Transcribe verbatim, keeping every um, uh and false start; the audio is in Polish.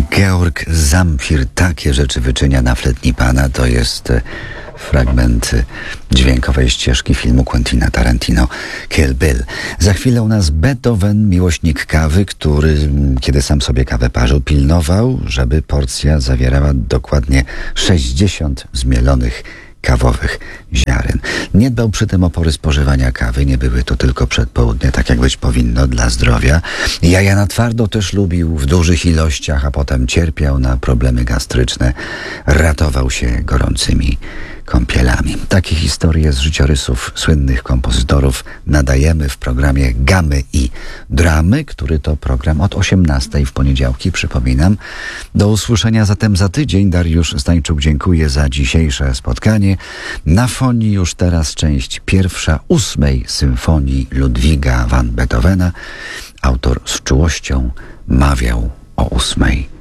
Georg Zamfir takie rzeczy wyczynia na Fletni Pana. To jest fragment dźwiękowej ścieżki filmu Quentina Tarantino Kill Bill. Za chwilę u nas Beethoven, miłośnik kawy, który, kiedy sam sobie kawę parzył, pilnował, żeby porcja zawierała dokładnie sześćdziesiąt zmielonych kawowych ziaren. Nie dbał przy tym o pory spożywania kawy, nie były to tylko przedpołudnie, tak jak być powinno, dla zdrowia. Jaja na twardo też lubił w dużych ilościach, a potem cierpiał na problemy gastryczne. Ratował się gorącymi kąpielami. Takie historie z życiorysów słynnych kompozytorów nadajemy w programie Gamy i Dramy, który to program od osiemnastej w poniedziałki, przypominam. Do usłyszenia zatem za tydzień. Dariusz Stańczuk dziękuję za dzisiejsze spotkanie. Na fonii już teraz część pierwsza ósmej symfonii Ludwiga van Beethovena. Autor z czułością mawiał o ósmej